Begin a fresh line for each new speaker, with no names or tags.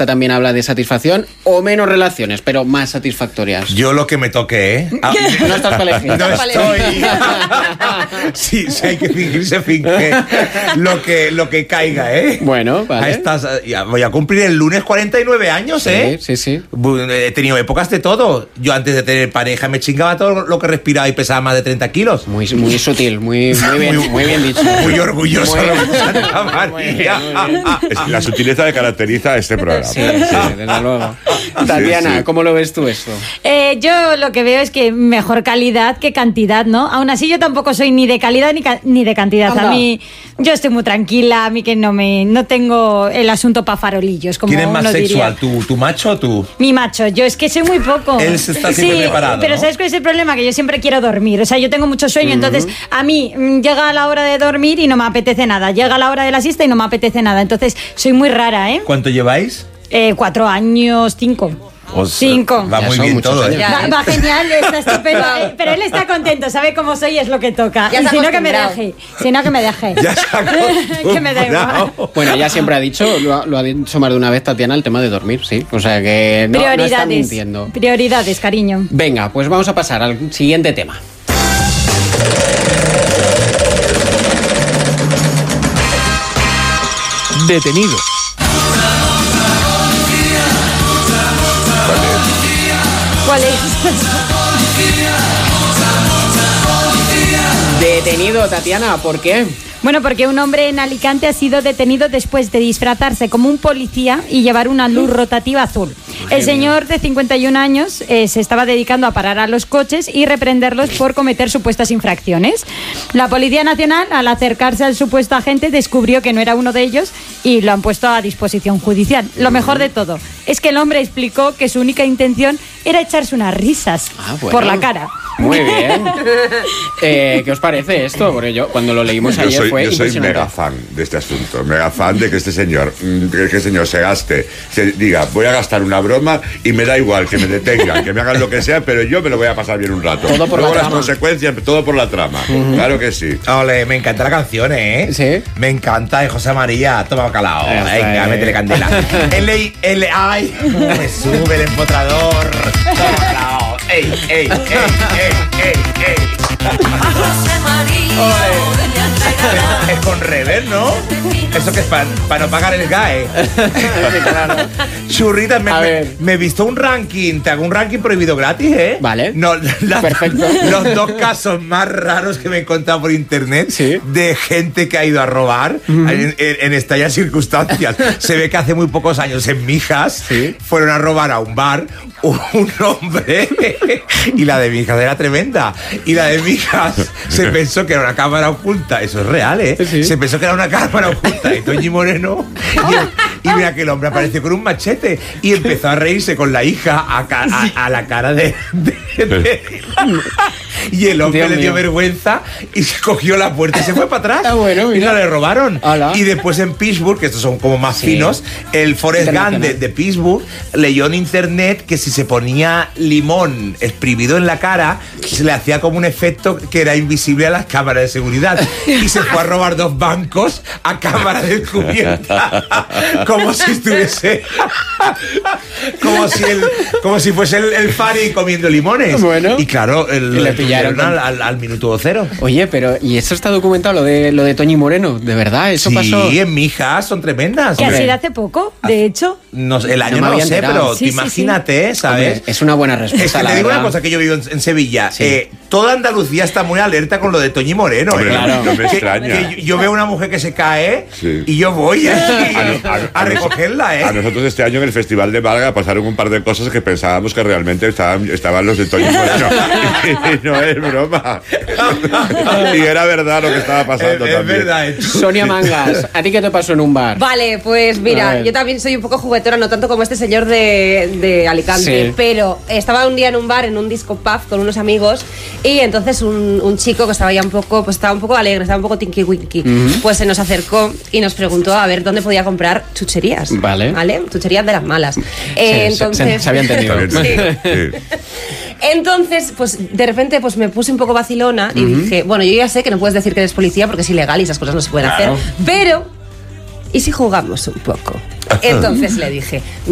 esta también habla de satisfacción o menos relaciones, pero más satisfactorias.
Yo lo que me toque, ¿eh?
No estás para elegir.
No estoy. Sí, si hay que fingir, se finge. Lo que caiga, ¿eh?
Bueno, vale.
Voy a cumplir el lunes 49 años, ¿eh?
Sí.
He tenido épocas de todo. Yo antes de tener pareja me chingaba todo lo que respiraba y pesaba más de 30 kilos.
Muy sutil, muy bien dicho.
Muy orgulloso.
La sutileza que caracteriza a este programa.
Sí, desde luego. Tatiana, ¿cómo lo ves tú esto?
Yo lo que veo es que mejor calidad que cantidad, ¿no? Aún así yo tampoco soy ni de calidad ni de cantidad.
Anda.
A mí, yo estoy muy tranquila, a mí que no tengo el asunto para farolillos, como
¿Quién es más
uno
sexual,
diría.
tu macho o tú?
Mi macho, yo es que soy muy poco.
Él se está siempre preparado,
pero
¿no?
¿sabes cuál es el problema? Que yo siempre quiero dormir, o sea, yo tengo mucho sueño, entonces a mí llega la hora de dormir y no me apetece nada, llega la hora de la siesta y no me apetece nada, entonces soy muy rara, ¿eh?
¿Cuánto lleváis?
4 años, 5. 5.
Va
Ya
muy
son
bien
muchos
todo,
años.
¿eh?
Va genial, está estupendo. Pero él está contento, sabe cómo soy y es lo que toca.
Ya
Y
se ha
si no, que me
acostumbrado.
deje. Si no, que me deje.
Ya se ha
Que me da igual.
acostumbrado.
Bueno, ella siempre ha dicho, lo ha dicho más de una vez Tatiana, el tema de dormir, sí. O sea que no está
Prioridades.
mintiendo.
Prioridades, cariño.
Venga, pues vamos a pasar al siguiente tema.
Detenido.
¿Cuál es?
Detenido, Tatiana, ¿por qué?
Bueno, porque un hombre en Alicante ha sido detenido después de disfrazarse como un policía y llevar una luz rotativa azul. El señor de 51 años se estaba dedicando a parar a los coches y reprenderlos por cometer supuestas infracciones. La Policía Nacional, al acercarse al supuesto agente, descubrió que no era uno de ellos y lo han puesto a disposición judicial. Lo mejor de todo es que el hombre explicó que su única intención era echarse unas risas por la cara.
Muy bien. ¿Qué os parece esto? Porque yo cuando lo leímos ayer fue
Yo soy
impresionante.
mega fan de este asunto, mega fan de que este señor, se gaste, se diga, voy a gastar una broma y me da igual que me detengan, que me hagan lo que sea, pero yo me lo voy a pasar bien un rato.
Todo por
Luego
la
las
trama.
consecuencias, todo por la trama. Claro que sí.
Ole, me encanta la canción, ¿eh?
Sí.
Me encanta de José María. Toma bacalao. Venga, métele candela. ay, me sube el empotrador. Toma bacalao. Ey. Es con rever, ¿no? Eso que es para no pagar el GAE. Churrita,
A ver.
me he visto un ranking. Te hago un ranking prohibido gratis, ¿eh?
Vale.
No,
Perfecto.
Los 2 casos más raros que me he encontrado por internet
Sí.
de gente que ha ido a robar en estas circunstancias. Se ve que hace muy pocos años en Mijas
Sí.
fueron a robar a un bar un hombre y la de Mijas era tremenda. Y la de Mijas se pensó que era una cámara oculta. Eso es real, ¿eh?
Sí.
Se pensó que era una cámara oculta. Y Toñi Moreno y mira que el hombre apareció con un machete y empezó a reírse con la hija a la cara de y el hombre
Dios
le dio
mío.
vergüenza y se cogió la puerta y se fue para atrás.
Ah, bueno,
y
mira.
no le robaron.
Ala.
Y después en Pittsburgh, que estos son como más
Sí.
finos, el Forrest Gump
Internacional.
de Pittsburgh leyó en internet que si se ponía limón exprimido en la cara, se le hacía como un efecto que era invisible a las cámaras de seguridad. Y se fue a robar 2 bancos a cámara descubierta. Como si estuviese. Como si fuese el Fari comiendo limones.
Bueno.
Y claro,
Y le pillaron
al minuto 0.
Oye, pero ¿y eso está documentado, lo de Toñi Moreno? ¿De verdad? ¿Eso
Sí,
pasó?
en Mijas son tremendas.
Que ha
Hombre.
sido hace poco, de hecho.
No sé, el año
me
no, lo
había
sé,
enterado.
pero
Sí, sí,
imagínate, ¿sabes?
Hombre, es una buena
Es
respuesta,
que
la
te digo
verdad.
una cosa que yo vivo en Sevilla.
Sí.
Toda Andalucía está muy alerta con lo de Toñi Moreno.
Hombre,
Claro.
no me
Que-
extraña.
que yo veo una mujer que se cae
Sí.
y yo voy
A
recogerla, ¿eh?
A nosotros este año en el Festival de Málaga pasaron un par de cosas que pensábamos que realmente estaban los de Toñi Moreno. Y no es broma. Y era verdad lo que estaba pasando
Es
también.
verdad, ¿eh?
Sonia Mangas, ¿a ti qué te pasó en un bar?
Vale, pues
A
mira,
ver.
yo también soy un poco juguetona, no tanto como este señor de Alicante,
Sí.
pero estaba un día en un bar, en un disco pub con unos amigos y entonces un chico que estaba ya un poco, pues estaba un poco alegre, estaba un poco tinky winky, pues se nos acercó y nos preguntó a ver dónde podía comprar chucherías.
Vale.
Chucherías de las malas.
Sí,
Entonces...
se había entendido.
Sí.
Sí.
Entonces, pues de repente pues me puse un poco vacilona y dije, bueno, yo ya sé que no puedes decir que eres policía porque es ilegal y esas cosas no se pueden
Claro.
hacer, pero ¿y si jugamos un poco? Entonces le dije,